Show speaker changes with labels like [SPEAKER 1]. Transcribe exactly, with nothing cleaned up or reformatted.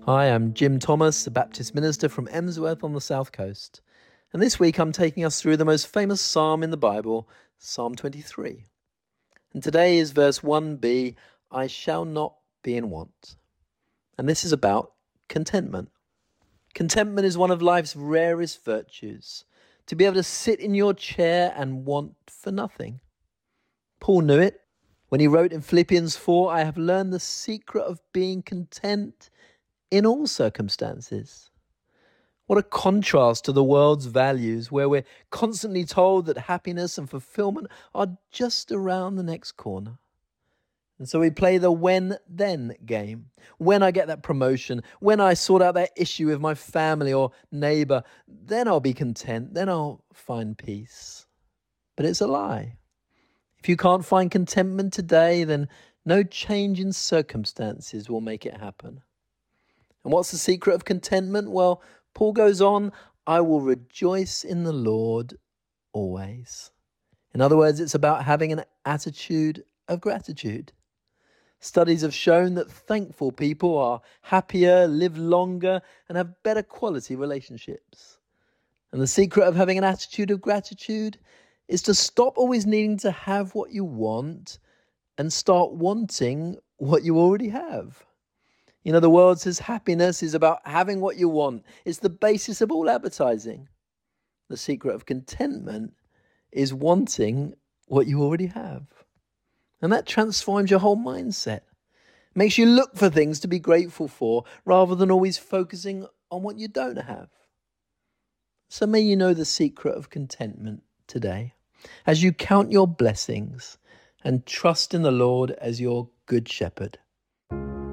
[SPEAKER 1] Hi, I'm Jim Thomas, a Baptist minister from Emsworth on the South Coast. And this week I'm taking us through the most famous psalm in the Bible, Psalm twenty-three. And today is verse one b, I shall not be in want. And this is about contentment. Contentment is one of life's rarest virtues, to be able to sit in your chair and want for nothing. Paul knew it when he wrote in Philippians four, I have learned the secret of being content in all circumstances. What a contrast to the world's values, where we're constantly told that happiness and fulfillment are just around the next corner. And so we play the when-then game. When I get that promotion, when I sort out that issue with my family or neighbor, then I'll be content, then I'll find peace. But it's a lie. If you can't find contentment today, then no change in circumstances will make it happen. And what's the secret of contentment? Well, Paul goes on, I will rejoice in the Lord always. In other words, it's about having an attitude of gratitude. Studies have shown that thankful people are happier, live longer, and have better quality relationships. And the secret of having an attitude of gratitude is to stop always needing to have what you want and start wanting what you already have. You know, the world says happiness is about having what you want. It's the basis of all advertising. The secret of contentment is wanting what you already have. And that transforms your whole mindset. Makes you look for things to be grateful for rather than always focusing on what you don't have. So may you know the secret of contentment today as you count your blessings and trust in the Lord as your good shepherd.